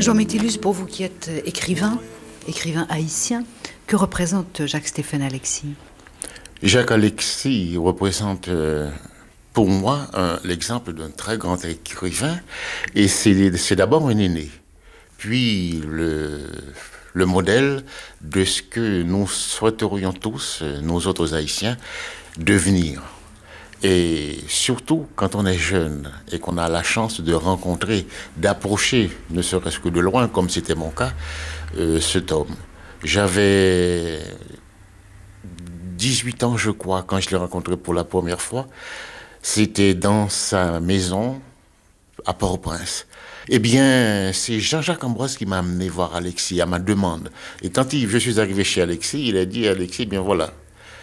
Jean Métellus, pour vous qui êtes écrivain haïtien, que représente Jacques-Stéphane Alexis? Jacques Alexis représente pour moi l'exemple d'un très grand écrivain, et c'est d'abord un aîné, puis le modèle de ce que nous souhaiterions tous, nous autres Haïtiens, devenir. Et surtout quand on est jeune et qu'on a la chance de rencontrer, d'approcher, ne serait-ce que de loin, comme c'était mon cas, cet homme. J'avais 18 ans, je crois, quand je l'ai rencontré pour la première fois. C'était dans sa maison à Port-au-Prince. Eh bien, c'est Jean-Jacques Ambroise qui m'a amené voir Alexis à ma demande. Et quand je suis arrivé chez Alexis, il a dit à Alexis, bien voilà,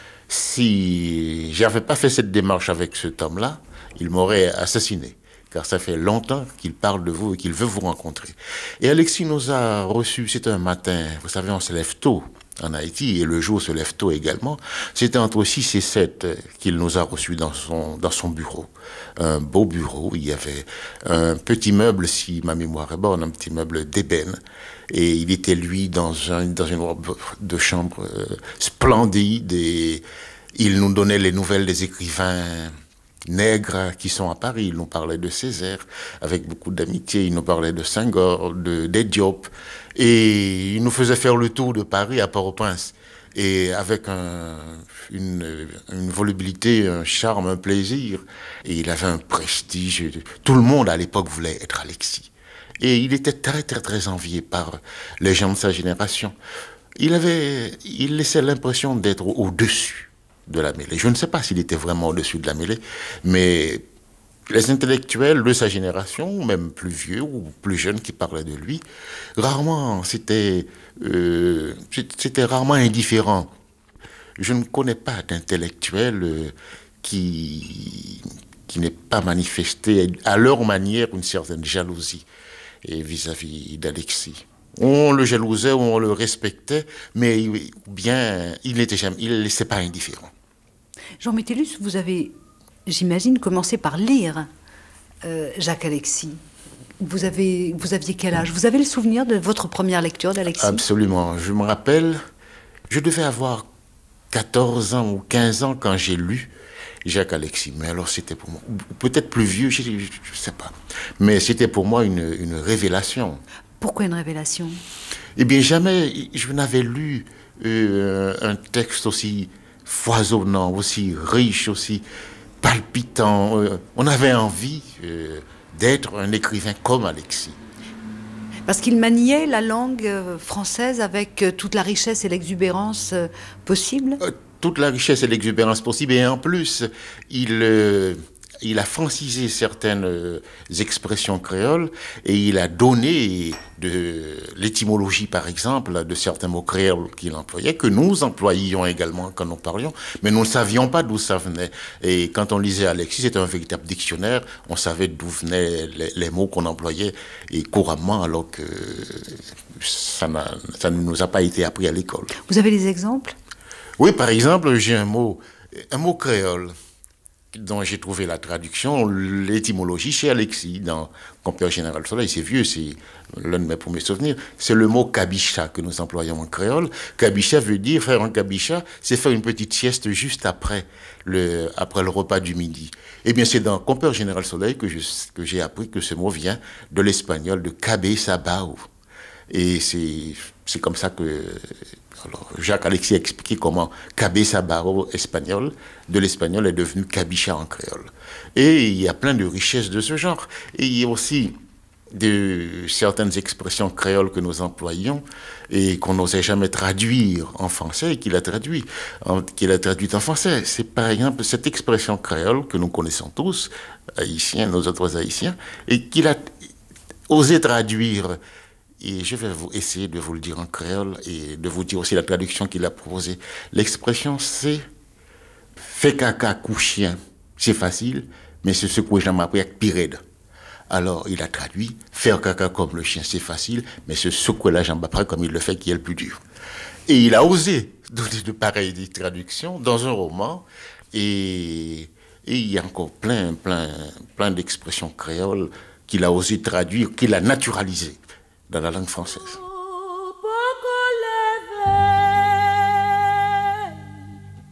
si j'avais pas fait cette démarche avec cet homme-là, il m'aurait assassiné. Car ça fait longtemps qu'il parle de vous et qu'il veut vous rencontrer. Et Alexis nous a reçus, c'était un matin, vous savez, on se lève tôt en Haïti, et le jour se lève tôt également. C'était entre 6 et 7 qu'il nous a reçus dans son bureau. Un beau bureau, il y avait un petit meuble, si ma mémoire est bonne, un petit meuble d'ébène. Et il était, lui, dans une robe de chambre splendide, et il nous donnait les nouvelles des écrivains nègres qui sont à Paris. Il nous parlait de Césaire avec beaucoup d'amitié, il nous parlait de Senghor, de Diop, et il nous faisait faire le tour de Paris à Port-au-Prince, et avec une volubilité, un charme, un plaisir, et il avait un prestige. Tout le monde à l'époque voulait être Alexis, et il était très très très envié par les gens de sa génération. Il laissait l'impression d'être au-dessus de la mêlée. Je ne sais pas s'il était vraiment au-dessus de la mêlée, mais les intellectuels de sa génération, ou même plus vieux ou plus jeunes qui parlaient de lui, c'était rarement indifférent. Je ne connais pas d'intellectuel qui n'ait pas manifesté à leur manière une certaine jalousie vis-à-vis d'Alexis. On le jalousait ou on le respectait, mais bien, il ne laissait pas indifférent. Jean Métellus, vous avez, j'imagine, commencé par lire Jacques Alexis. Vous aviez quel âge? Vous avez le souvenir de votre première lecture d'Alexis? Absolument. Je me rappelle, je devais avoir 14 ans ou 15 ans quand j'ai lu Jacques Alexis. Mais alors c'était pour moi, peut-être plus vieux, je ne sais pas. Mais c'était pour moi une révélation. Pourquoi une révélation? Eh bien, jamais je n'avais lu un texte aussi foisonnant, aussi riche, aussi palpitant. On avait envie d'être un écrivain comme Alexis. Parce qu'il maniait la langue française avec toute la richesse et l'exubérance possible? Toute la richesse et l'exubérance possible, et en plus, il a francisé certaines expressions créoles, et il a donné de l'étymologie, par exemple, de certains mots créoles qu'il employait, que nous employions également quand nous parlions, mais nous ne savions pas d'où ça venait. Et quand on lisait Alexis, c'était un véritable dictionnaire, on savait d'où venaient les mots qu'on employait et couramment, alors que ça ne nous a pas été appris à l'école. Vous avez des exemples? Oui, par exemple, j'ai un mot créole dont j'ai trouvé la traduction, l'étymologie chez Alexis, dans Compère Général Soleil. C'est vieux, c'est l'un de mes premiers souvenirs. C'est le mot kabicha que nous employons en créole. Kabicha veut dire, faire un kabicha, c'est faire une petite sieste juste après le repas du midi. Eh bien, c'est dans Compère Général Soleil que j'ai appris que ce mot vient de l'espagnol, de cabe sabao. Et c'est comme ça que... Alors, Jacques Alexis a expliqué comment cabeza barro espagnol, de l'espagnol, est devenu cabicha en créole. Et il y a plein de richesses de ce genre. Et il y a aussi certaines expressions créoles que nous employons et qu'on n'osait jamais traduire en français, et qu'il a traduites en français. C'est par exemple cette expression créole que nous connaissons tous, haïtiens, nos autres haïtiens, et qu'il a osé traduire. Et je vais essayer de vous le dire en créole et de vous dire aussi la traduction qu'il a proposée. L'expression, c'est « fait caca couchien ». C'est facile, mais c'est ce que j'aime appris avec pirède. Alors, il a traduit « faire caca comme le chien », c'est facile, mais c'est ce que la jambe après comme il le fait qui est le plus dur. Et il a osé donner de pareilles traductions dans un roman, et il y a encore plein d'expressions créoles qu'il a osé traduire, qu'il a naturalisées. dans la langue française.